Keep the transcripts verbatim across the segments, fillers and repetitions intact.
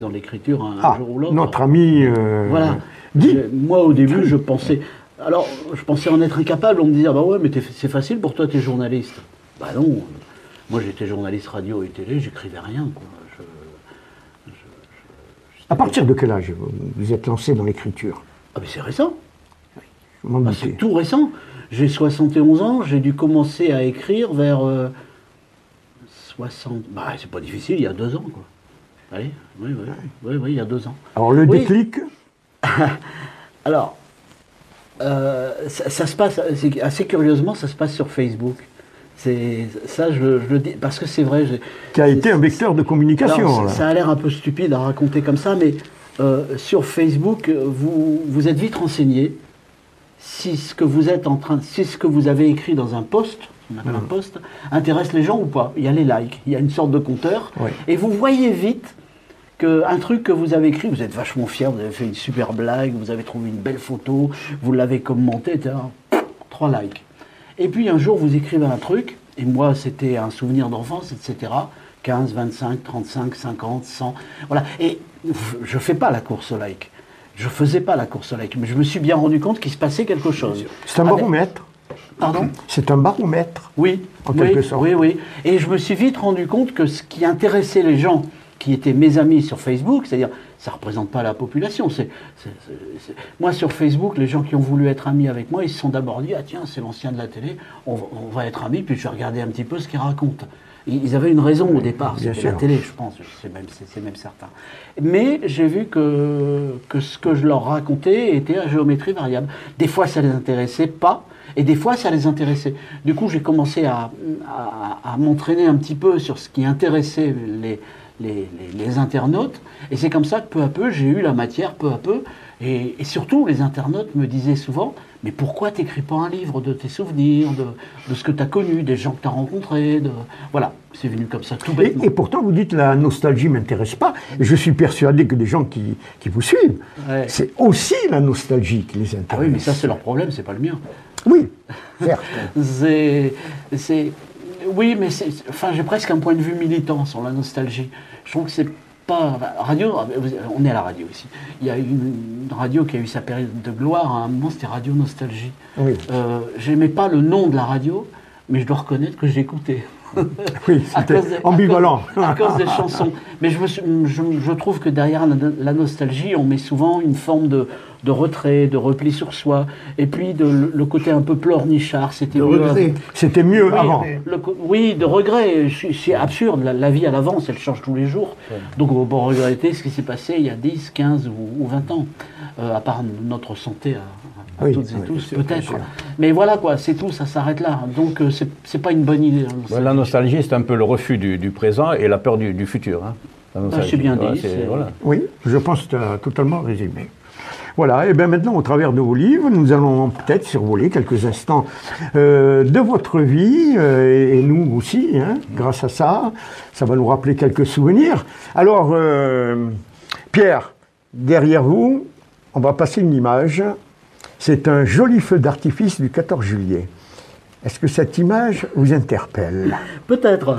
dans l'écriture un, ah, un jour ou l'autre. Notre ami euh, voilà. Guy. Moi, au début, je pensais... Alors, je pensais en être incapable. On me disait, bah ouais, mais c'est facile pour toi, tu es journaliste. Bah non. Moi, j'étais journaliste radio et télé, j'écrivais rien, quoi. Je, je, je, à partir de quel âge vous êtes lancé dans l'écriture? Ah, mais c'est récent. Ah, c'est tout récent. J'ai soixante et onze ans, j'ai dû commencer à écrire vers euh, soixante... Bah, c'est pas difficile, il y a deux ans, quoi. Allez, oui, oui, oui, oui, il y a deux ans. Alors, le oui. déclic Alors, euh, ça, ça se passe, assez curieusement, ça se passe sur Facebook. C'est ça, je, je le dis, parce que c'est vrai. Qui a été un vecteur de communication. Alors, là. Ça a l'air un peu stupide à raconter comme ça, mais euh, sur Facebook, vous, vous êtes vite renseigné. Si ce que vous êtes en train, si ce que vous avez écrit dans un post, on appelle mmh. un post, intéresse les gens ou pas. Il y a les likes, il y a une sorte de compteur, oui. et vous voyez vite qu'un truc que vous avez écrit, vous êtes vachement fier, vous avez fait une super blague, vous avez trouvé une belle photo, vous l'avez commenté, et cetera. Trois likes. Et puis un jour, vous écrivez un truc, et moi, c'était un souvenir d'enfance, et cetera. quinze, vingt-cinq, trente-cinq, cinquante, cent. Voilà. Et je ne fais pas la course au like. Je ne faisais pas la course au like, mais je me suis bien rendu compte qu'il se passait quelque chose. C'est un baromètre. Pardon ? C'est un baromètre. Oui, en oui, quelque sorte. Oui, oui. Et je me suis vite rendu compte que ce qui intéressait les gens qui étaient mes amis sur Facebook, c'est-à-dire, ça ne représente pas la population. C'est, c'est, c'est... Moi, sur Facebook, les gens qui ont voulu être amis avec moi, ils se sont d'abord dit « Ah tiens, c'est l'ancien de la télé, on va, on va être amis, puis je vais regarder un petit peu ce qu'il raconte. » Ils avaient une raison au départ, Bien c'était sûr. la télé, je pense, c'est même, c'est, c'est même certain. Mais j'ai vu que, que ce que je leur racontais était à géométrie variable. Des fois, ça ne les intéressait pas, et des fois, ça les intéressait. Du coup, j'ai commencé à, à, à m'entraîner un petit peu sur ce qui intéressait les, les, les, les internautes, et c'est comme ça que peu à peu, j'ai eu la matière, peu à peu, et, et surtout, les internautes me disaient souvent « Mais pourquoi t'écris pas un livre de tes souvenirs, de, de ce que tu as connu, des gens que tu as rencontrés de... ?» Voilà, c'est venu comme ça, tout bêtement. Et, et pourtant, vous dites la nostalgie ne m'intéresse pas. Je suis persuadé que des gens qui, qui vous suivent, ouais. c'est aussi la nostalgie qui les intéresse. Ah oui, mais ça, c'est leur problème, c'est pas le mien. Oui, certes. c'est, c'est... Oui, mais c'est... Enfin, j'ai presque un point de vue militant sur la nostalgie. Je trouve que c'est pas... Radio, on est à la radio ici. Il y a une radio qui a eu sa période de gloire. À un moment, c'était Radio Nostalgie. Oui. Euh, j'aimais pas le nom de la radio, mais je dois reconnaître que j'écoutais. Oui, c'était des, ambivalent. À cause, des, à cause des chansons. Mais je, me suis, je, je trouve que derrière la, la nostalgie, on met souvent une forme de, de retrait, de repli sur soi, et puis de, le, le côté un peu pleurnichard. C'était de mieux, regret. C'était mieux oui, avant. Le, oui, de regret. C'est absurde. La, la vie à l'avance, elle change tous les jours. Ouais. Donc on peut regretter ce qui s'est passé il y a dix, quinze ou, ou vingt ans. Euh, à part notre santé à, à oui, toutes et oui, tous, peut-être. Mais voilà, quoi, c'est tout, ça s'arrête là. Donc, euh, c'est pas une bonne idée. La, ouais, la nostalgie, c'est un peu le refus du, du présent et la peur du, du futur. Hein, ah, c'est bien dit. Ouais, voilà. Oui, je pense que tu as totalement résumé. Voilà, et bien maintenant, au travers de vos livres, nous allons peut-être survoler quelques instants euh, de votre vie, euh, et nous aussi, hein, grâce à ça, ça va nous rappeler quelques souvenirs. Alors, euh, Pierre, derrière vous, on va passer une image. C'est un joli feu d'artifice du quatorze juillet. Est-ce que cette image vous interpelle? Peut-être.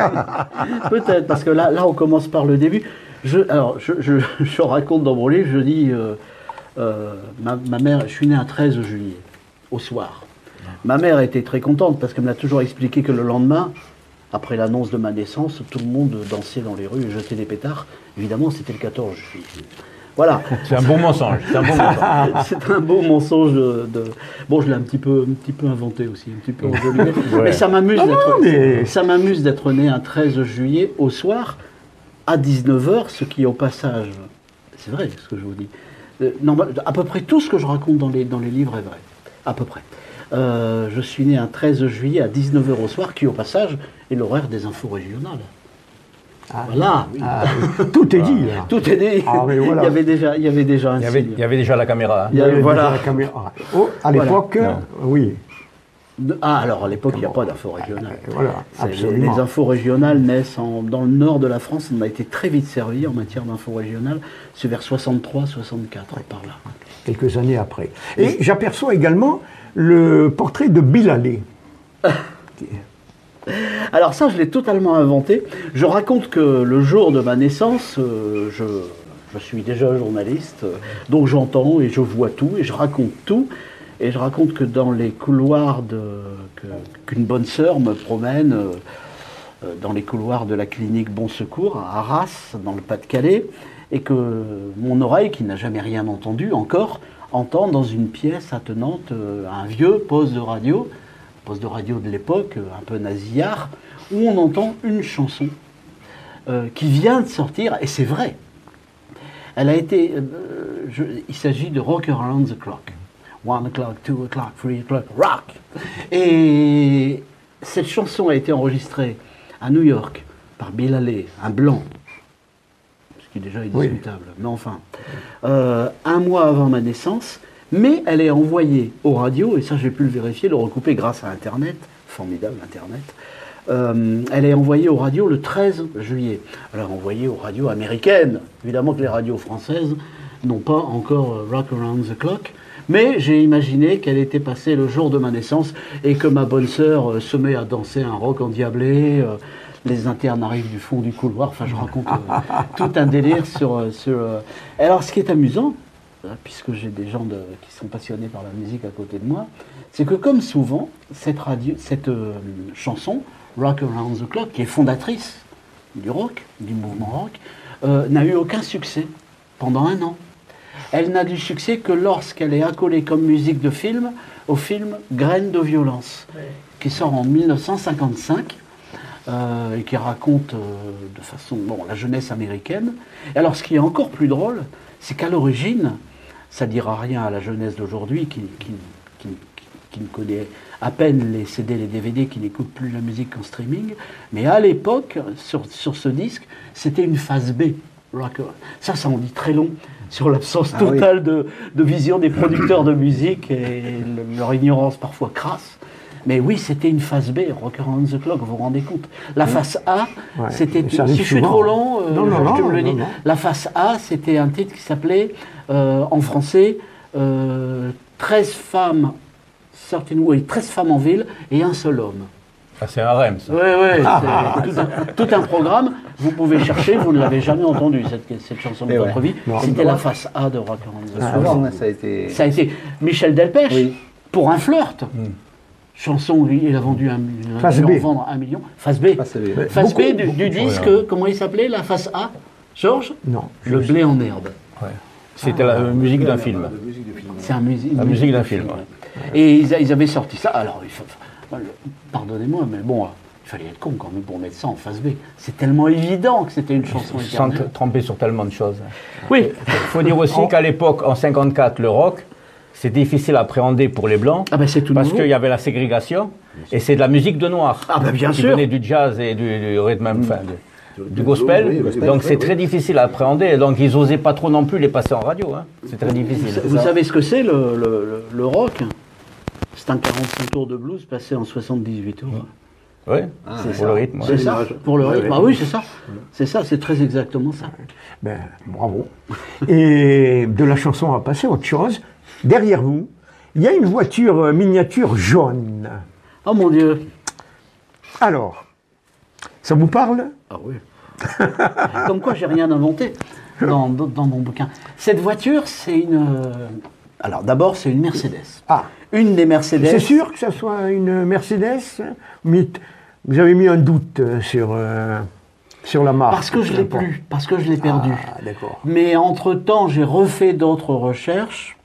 Peut-être, parce que là, là, on commence par le début. Je, alors, je, je, je raconte dans mon livre, je dis, euh, euh, ma, ma mère, je suis né un treize juillet, au soir. Ma mère était très contente parce qu'elle me l'a toujours expliqué que le lendemain, après l'annonce de ma naissance, tout le monde dansait dans les rues et jetait des pétards. Évidemment, c'était le quatorze juillet. Voilà. C'est un bon mensonge. C'est un bon mensonge. C'est un beau mensonge de, de... Bon, je l'ai un petit peu, un petit peu inventé aussi, un petit peu enjolivé. Ouais. Mais ça m'amuse ah d'être, mais... ça m'amuse d'être né un treize juillet au soir à dix-neuf heures, ce qui au passage, c'est vrai ce que je vous dis. Euh, non, à peu près tout ce que je raconte dans les dans les livres est vrai, à peu près. Euh, je suis né un treize juillet à dix-neuf heures au soir, qui au passage est l'horaire des infos régionales. Ah, voilà. Oui. Ah, tout est dit. Là. Tout est dit. Ah, mais voilà. Il y avait déjà, il y avait déjà un il y avait, signe. Il y avait déjà la caméra. Hein. Il y avait voilà. déjà la caméra. Oh, à l'époque, voilà. oui. Ah, alors à l'époque, il n'y a pas d'infos régionales. Voilà, absolument. Les, les infos régionales naissent en, dans le nord de la France. On a été très vite servi en matière d'infos régionales. C'est vers soixante-trois soixante-quatre, par là. Quelques années après. Et j'aperçois également le portrait de Bill Haley. Alors ça, je l'ai totalement inventé. Je raconte que le jour de ma naissance, euh, je, je suis déjà journaliste, euh, donc j'entends et je vois tout et je raconte tout. Et je raconte que dans les couloirs de, que, qu'une bonne sœur me promène euh, dans les couloirs de la clinique Bon Secours à Arras, dans le Pas-de-Calais, et que mon oreille, qui n'a jamais rien entendu encore, entend dans une pièce attenante euh, un vieux poste de radio, poste de radio de l'époque, un peu nasillard, où on entend une chanson euh, qui vient de sortir, et c'est vrai. Elle a été, euh, je, il s'agit de Rock Around the Clock. One o'clock, two o'clock, three o'clock, rock. Et cette chanson a été enregistrée à New York par Bill Haley, un blanc, ce qui déjà est discutable, oui. Mais enfin, euh, un mois avant ma naissance, mais elle est envoyée aux radios, et ça j'ai pu le vérifier, le recouper grâce à Internet, formidable Internet, euh, elle est envoyée aux radios le treize juillet. Elle est envoyée aux radios américaines, évidemment que les radios françaises n'ont pas encore euh, Rock Around the Clock, mais j'ai imaginé qu'elle était passée le jour de ma naissance et que ma bonne sœur euh, se met à danser un rock endiablé, euh, les internes arrivent du fond du couloir, enfin je raconte euh, tout un délire sur... Euh, sur euh. Alors ce qui est amusant, puisque j'ai des gens de, qui sont passionnés par la musique à côté de moi, c'est que comme souvent, cette, radio, cette euh, chanson, Rock Around the Clock, qui est fondatrice du rock, du mouvement rock, euh, n'a eu aucun succès pendant un an. Elle n'a du succès que lorsqu'elle est accolée comme musique de film au film Graines de violence, oui. Qui sort en mille neuf cent cinquante-cinq euh, et qui raconte euh, de façon bon, la jeunesse américaine. Et alors ce qui est encore plus drôle, c'est qu'à l'origine, ça ne dira rien à la jeunesse d'aujourd'hui qui, qui, qui, qui ne connaît à peine les C D, les D V D, qui n'écoute plus la musique en streaming, mais à l'époque, sur, sur ce disque, c'était une phase B. Rock. Ça, ça en dit très long sur l'absence ah totale oui. de, de vision des producteurs de musique et le, leur ignorance parfois crasse. Mais oui, c'était une phase B, Rock Around the Clock, vous vous rendez compte. La face A, ouais, c'était... Si je suis trop long, euh, non, non, je non, le non, dis. Non. La face A, c'était un titre qui s'appelait, euh, en français, euh, treize femmes, certaines, oui, treize femmes en ville et un seul homme. Ah, c'est un rêve, ça. Oui, oui, ah, c'est tout un, tout un programme. Vous pouvez chercher, vous ne l'avez jamais entendu, cette, cette chanson de et votre ouais. vie. Non, C'était non. la face A de Rock Around the Clock. Ah, ça a été... Ça a été Michel Delpech, oui. Pour un flirt. Mm. Chanson, il a vendu un, un face million, B. vendre un million. Face B. Face B, ouais. face B du, du disque, ouais. Comment il s'appelait, la face A, Georges? Non. Le blé en herbe. Ouais. C'était ah, la euh, musique d'un film. C'est un musi- la musique d'un film. film ouais. Et ils, ils avaient sorti ça. Alors, il faut, pardonnez-moi, mais bon, il fallait être con quand même pour mettre ça en face B. C'est tellement évident que c'était une chanson éternelle. Sans tromper sur tellement de choses. Oui. Il faut dire aussi oh. qu'à l'époque, en cinquante-quatre, le rock, c'est difficile à appréhender pour les Blancs. Ah ben c'est tout parce nouveau. qu'il y avait la ségrégation, et c'est de la musique de Noirs. Ah ben bien qui sûr. venait du jazz et du, du rythme, mmh. enfin, du, du gospel. Oui, gospel. Donc c'est oui. très difficile à appréhender. Et donc ils n'osaient pas trop non plus les passer en radio. Hein. C'est très difficile. Vous, vous savez ce que c'est le, le, le, le rock? C'est un quarante-cinq tours de blues passé en soixante-dix-huit tours. Oui, ah, c'est pour ça. Le rythme. C'est ouais. ça, pour le rythme. Ah oui, c'est ça. C'est ça, c'est très exactement ça. Ben, bravo. Et de la chanson, on va passer à autre chose. Derrière vous, il y a une voiture miniature jaune. Oh mon Dieu. Alors, ça vous parle? Ah oui. Comme quoi, j'ai rien inventé dans, dans, dans mon bouquin. Cette voiture, c'est une... Alors d'abord, c'est une Mercedes. Ah. Une des Mercedes. C'est sûr que ça soit une Mercedes? Vous avez mis un doute sur, euh, sur la marque. Parce que je ne l'ai plus, parce que je l'ai perdu. Ah, d'accord. Mais entre-temps, j'ai refait d'autres recherches.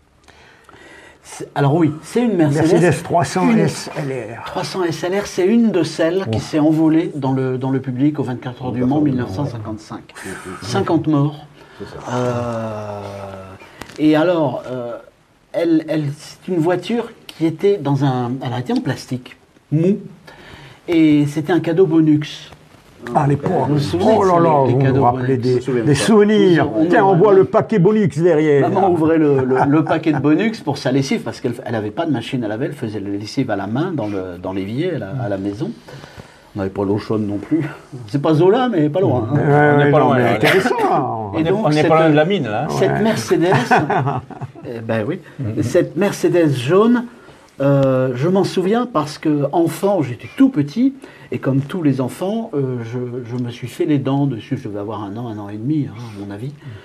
C'est, alors oui, c'est une Mercedes. Mercedes trois cents S L R. trois cents S L R, c'est une de celles oh. qui s'est envolée dans le, dans le public au vingt-quatre heures du Mans mille neuf cent cinquante-cinq. cinquante morts. C'est ça. Euh, et alors, euh, elle, elle, c'est une voiture qui était dans un... Elle a été en plastique, mou. Et c'était un cadeau bonus. Ah, les pauvres. Oh là là, vous me rappelez des, des souvenirs. On, on Tiens, on voit le paquet Bonux derrière. Maman ouvrait le, le, le paquet de Bonux pour sa lessive, parce qu'elle n'avait pas de machine à laver, elle faisait la lessive à la main, dans, le, dans l'évier, à la, à la maison. On n'avait pas l'eau chaude non plus. C'est pas Zola, mais pas loin. Hein. Euh, on n'est pas loin. C'est intéressant. Et donc, on n'est pas loin de la mine, là. Cette ouais. Mercedes, eh ben oui, mm-hmm. cette Mercedes jaune, Euh, je m'en souviens parce que enfant, j'étais tout petit, et comme tous les enfants, euh, je, je me suis fait les dents dessus. Je devais avoir un an, un an et demi, hein, à mon avis.